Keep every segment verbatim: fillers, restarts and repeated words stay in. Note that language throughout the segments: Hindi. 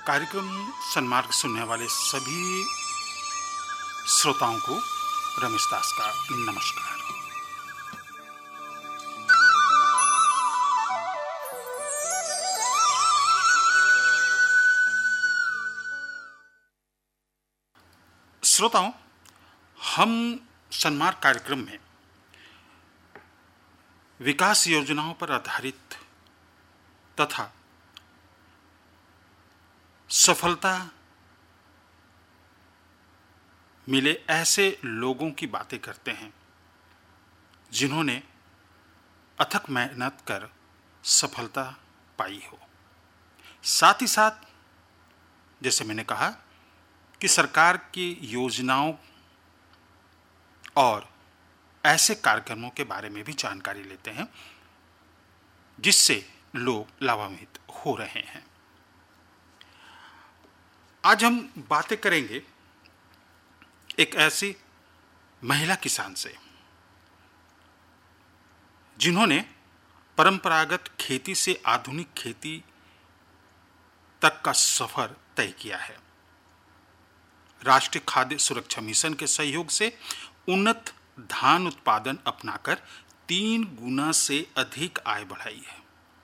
कार्यक्रम सन्मार्ग सुनने वाले सभी श्रोताओं को रमेश दास का नमस्कार। श्रोताओं, हम सन्मार्ग कार्यक्रम में विकास योजनाओं पर आधारित तथा सफलता मिले ऐसे लोगों की बातें करते हैं जिन्होंने अथक मेहनत कर सफलता पाई हो। साथ ही साथ जैसे मैंने कहा कि सरकार की योजनाओं और ऐसे कार्यक्रमों के बारे में भी जानकारी लेते हैं जिससे लोग लाभान्वित हो रहे हैं। आज हम बातें करेंगे एक ऐसी महिला किसान से जिन्होंने परंपरागत खेती से आधुनिक खेती तक का सफर तय किया है। राष्ट्रीय खाद्य सुरक्षा मिशन के सहयोग से उन्नत धान उत्पादन अपनाकर तीन गुना से अधिक आय बढ़ाई है।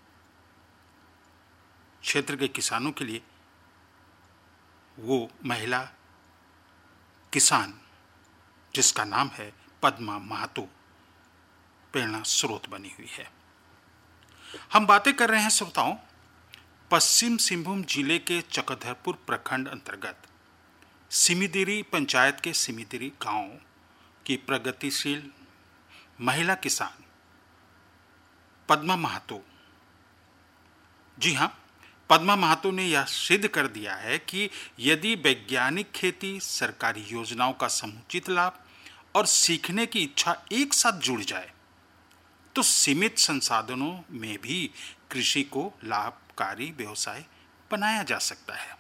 क्षेत्र के किसानों के लिए वो महिला किसान जिसका नाम है पद्मा महातो प्रेरणा स्रोत बनी हुई है। हम बातें कर रहे हैं श्रोताओं पश्चिम सिंहभूम जिले के चक्रधरपुर प्रखंड अंतर्गत सिमिदिरी पंचायत के सिमिदिरी गांव की प्रगतिशील महिला किसान पद्मा महातो। जी हां, पद्मा महातो ने यह सिद्ध कर दिया है कि यदि वैज्ञानिक खेती, सरकारी योजनाओं का समुचित लाभ और सीखने की इच्छा एक साथ जुड़ जाए तो सीमित संसाधनों में भी कृषि को लाभकारी व्यवसाय बनाया जा सकता है।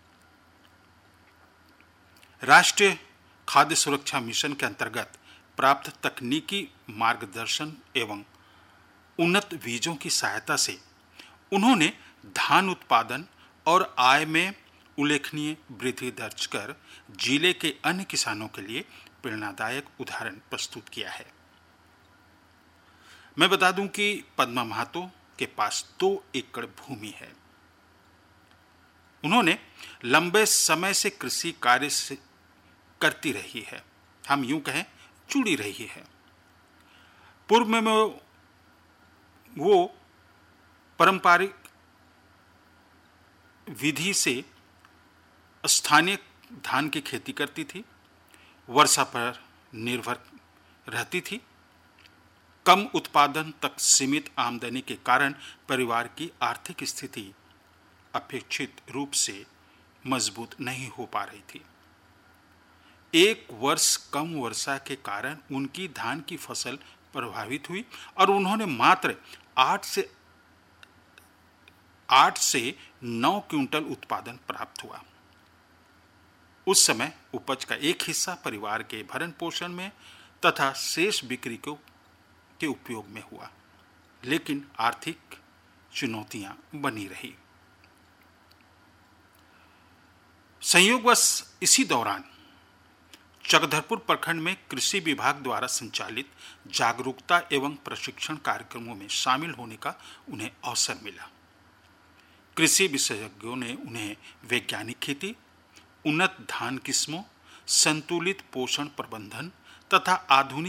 राष्ट्रीय खाद्य सुरक्षा मिशन के अंतर्गत प्राप्त तकनीकी मार्गदर्शन एवं उन्नत बीजों की सहायता से उन्होंने धान उत्पादन और आय में उल्लेखनीय वृद्धि दर्ज कर जिले के अन्य किसानों के लिए प्रेरणादायक उदाहरण प्रस्तुत किया है। मैं बता दूं कि पद्मा महातो के पास दो एकड़ भूमि है। उन्होंने लंबे समय से कृषि कार्य से करती रही है, हम यूं कहें जुड़ी रही है। पूर्व में वो पारंपरिक विधि से स्थानीय धान की खेती करती थी, वर्षा पर निर्भर रहती थी। कम उत्पादन तक सीमित आमदनी के कारण परिवार की आर्थिक स्थिति अपेक्षित रूप से मजबूत नहीं हो पा रही थी। एक वर्ष कम वर्षा के कारण उनकी धान की फसल प्रभावित हुई और उन्होंने मात्र आठ से आठ से नौ क्विंटल उत्पादन प्राप्त हुआ। उस समय उपज का एक हिस्सा परिवार के भरण पोषण में तथा शेष बिक्री को के उपयोग में हुआ, लेकिन आर्थिक चुनौतियां बनी रही। संयोगवश इसी दौरान चक्रधरपुर प्रखंड में कृषि विभाग द्वारा संचालित जागरूकता एवं प्रशिक्षण कार्यक्रमों में शामिल होने का उन्हें अवसर मिला। कृषि विशेषज्ञों ने उन्हें वैज्ञानिक खेती, उन्नत धान किस्मों, संतुलित पोषण प्रबंधन तथा आधुनिक